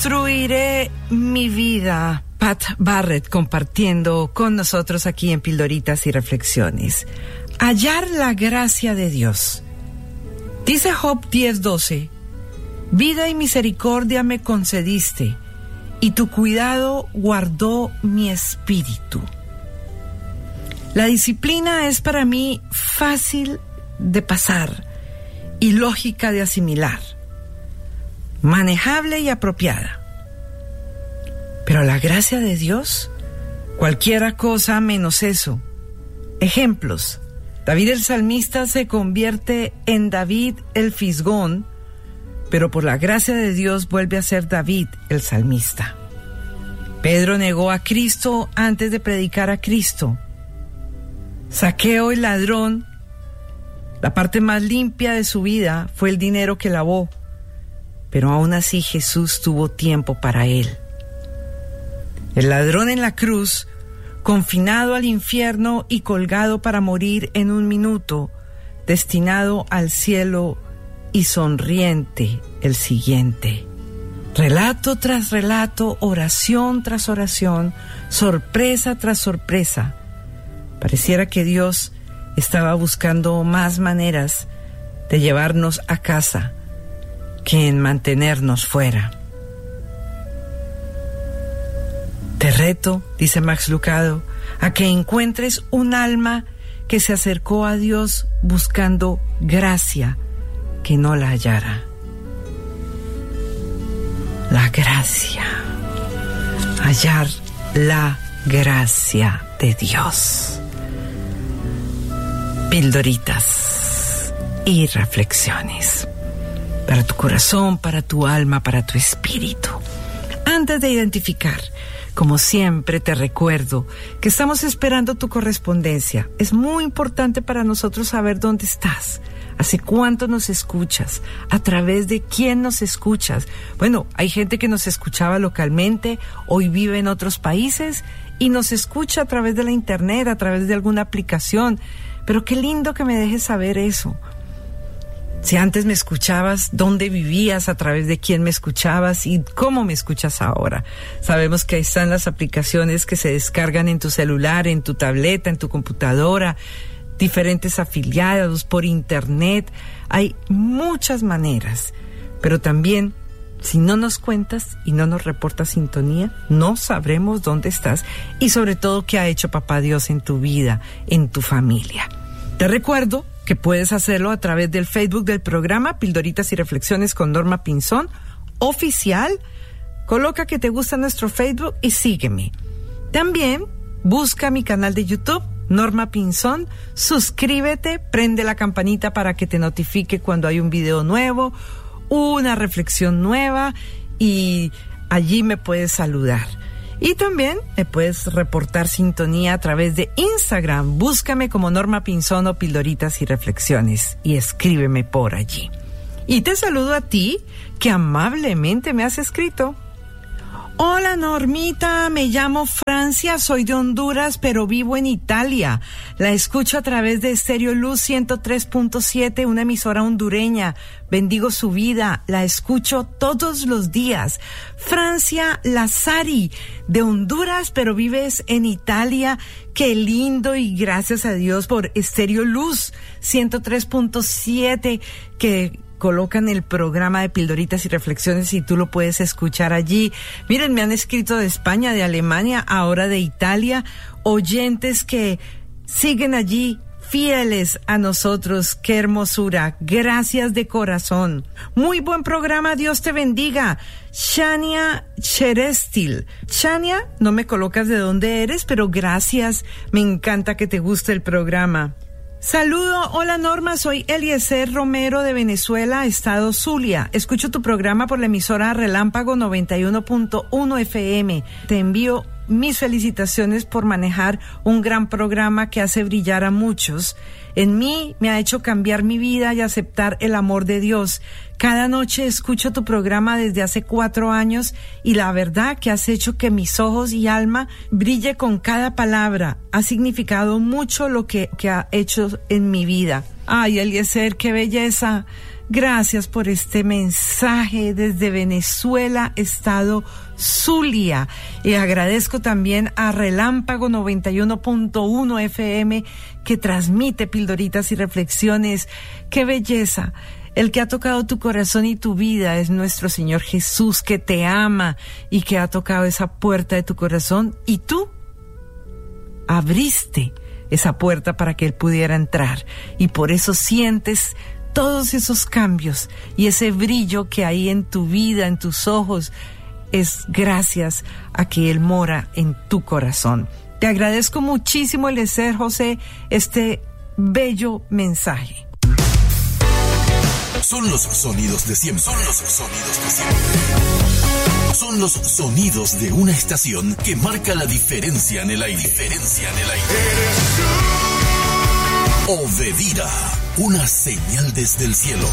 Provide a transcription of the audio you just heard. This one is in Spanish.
Construiré mi vida. Pat Barrett compartiendo con nosotros aquí en Pildoritas y Reflexiones. Hallar la gracia de Dios. Dice Job 10:12, vida y misericordia me concediste, y tu cuidado guardó mi espíritu. La disciplina es para mí fácil de pasar y lógica de asimilar, manejable y apropiada. Pero la gracia de Dios, cualquiera cosa menos eso. Ejemplos: David el salmista se convierte en David el fisgón, pero por la gracia de Dios vuelve a ser David el salmista. Pedro negó a Cristo antes de predicar a Cristo. Zaqueo el ladrón, la parte más limpia de su vida fue el dinero que lavó, pero aún así Jesús tuvo tiempo para él. El ladrón en la cruz, confinado al infierno y colgado para morir en un minuto, destinado al cielo y sonriente el siguiente. Relato tras relato, oración tras oración, sorpresa tras sorpresa. Pareciera que Dios estaba buscando más maneras de llevarnos a casa que en mantenernos fuera. Te reto, dice Max Lucado, a que encuentres un alma que se acercó a Dios buscando gracia, que no la hallara. La gracia. Hallar la gracia de Dios. Pildoritas y reflexiones. Para tu corazón, para tu alma, para tu espíritu. Antes de identificar, como siempre te recuerdo que estamos esperando tu correspondencia. Es muy importante para nosotros saber dónde estás, hace cuánto nos escuchas, a través de quién nos escuchas. Bueno, hay gente que nos escuchaba localmente, hoy vive en otros países y nos escucha a través de la internet, a través de alguna aplicación. Pero qué lindo que me dejes saber eso. Si antes me escuchabas, ¿dónde vivías? ¿A través de quién me escuchabas? ¿Y cómo me escuchas ahora? Sabemos que ahí están las aplicaciones que se descargan en tu celular, en tu tableta, en tu computadora, diferentes afiliados por internet. Hay muchas maneras, pero también, si no nos cuentas y no nos reportas sintonía, no sabremos dónde estás y sobre todo qué ha hecho Papá Dios en tu vida, en tu familia. Te recuerdo que puedes hacerlo a través del Facebook del programa Pildoritas y Reflexiones con Norma Pinzón oficial. Coloca que te gusta nuestro Facebook y sígueme. También busca mi canal de YouTube, Norma Pinzón, suscríbete, prende la campanita para que te notifique cuando hay un video nuevo, una reflexión nueva, y allí me puedes saludar. Y también me puedes reportar sintonía a través de Instagram. Búscame como Norma Pinzón o Pildoritas y Reflexiones y escríbeme por allí. Y te saludo a ti, que amablemente me has escrito. Hola Normita, me llamo Francia, soy de Honduras, pero vivo en Italia. La escucho a través de Estéreo Luz 103.7, una emisora hondureña. Bendigo su vida, la escucho todos los días. Francia Lazari, de Honduras, pero vives en Italia. Qué lindo, y gracias a Dios por Estéreo Luz 103.7, que colocan el programa de Pildoritas y Reflexiones y tú lo puedes escuchar allí. Miren, me han escrito de España, de Alemania, ahora de Italia, oyentes que siguen allí fieles a nosotros. Qué hermosura. Gracias de corazón. Muy buen programa, Dios te bendiga. Shania Cherestil. Shania, no me colocas de dónde eres, pero gracias. Me encanta que te guste el programa. Saludo, hola Norma, soy Eliezer Romero de Venezuela, estado Zulia. Escucho tu programa por la emisora Relámpago 91.1 FM. Te envío mis felicitaciones por manejar un gran programa que hace brillar a muchos. En mí me ha hecho cambiar mi vida y aceptar el amor de Dios. Cada noche escucho tu programa desde hace 4 años y la verdad que has hecho que mis ojos y alma brille con cada palabra. Ha significado mucho lo que ha hecho en mi vida. Ay, Eliezer, qué belleza. Gracias por este mensaje desde Venezuela, estado Zulia. Y agradezco también a Relámpago 91.1 FM que transmite pildoritas y reflexiones. ¡Qué belleza! El que ha tocado tu corazón y tu vida es nuestro Señor Jesús, que te ama y que ha tocado esa puerta de tu corazón, y tú abriste esa puerta para que Él pudiera entrar, y por eso sientes todos esos cambios y ese brillo que hay en tu vida, en tus ojos, es gracias a que Él mora en tu corazón. Te agradezco muchísimo, Eliezer José, este bello mensaje. Son los sonidos de siempre. Son los sonidos de siempre. Son los sonidos de una estación que marca la diferencia en el aire. Obedira, una señal desde el cielo.